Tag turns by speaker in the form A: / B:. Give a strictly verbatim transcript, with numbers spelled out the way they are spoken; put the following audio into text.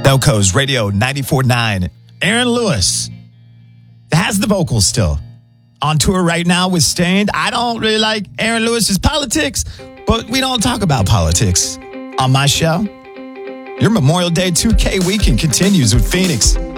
A: Delco's Radio ninety-four point nine. Aaron Lewis has the vocals still. On tour right now with Staind. I don't really like Aaron Lewis's politics, but we don't talk about politics on my show. Your Memorial Day two K weekend continues with Phoenix.